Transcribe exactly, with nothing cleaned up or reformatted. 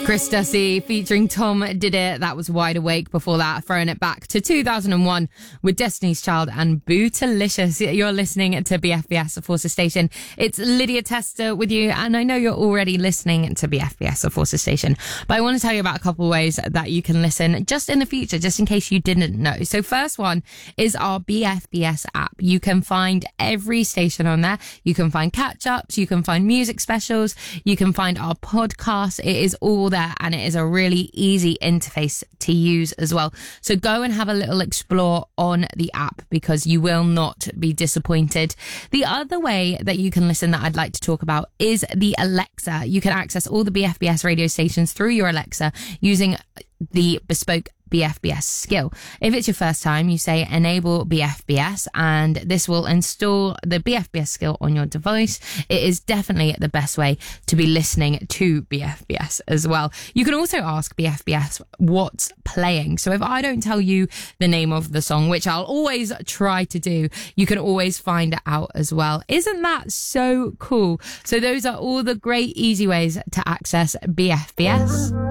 Chris Dussy featuring Tom Did It. That was Wide Awake. Before that, throwing it back to two thousand one with Destiny's Child and Bootylicious. You're listening to B F B S, of Forces Station. It's Lydia Tester with you, and I know you're already listening to B F B S, of Forces Station, but I want to tell you about a couple of ways that you can listen just in the future, just in case you didn't know. So first one is our B F B S app. You can find every station on there. You can find catch-ups, you can find music specials, you can find our podcast. It is all there, and it is a really easy interface to use as well. So go and have a little explore on the app because you will not be disappointed. The other way that you can listen that I'd like to talk about is the Alexa. You can access all the B F B S radio stations through your Alexa using the bespoke B F B S skill. If it's your first time, you say enable B F B S and this will install the B F B S skill on your device. It is definitely the best way to be listening to B F B S as well. You can also ask B F B S what's playing. So if I don't tell you the name of the song, which I'll always try to do, you can always find it out as well. Isn't that so cool? So those are all the great easy ways to access B F B S.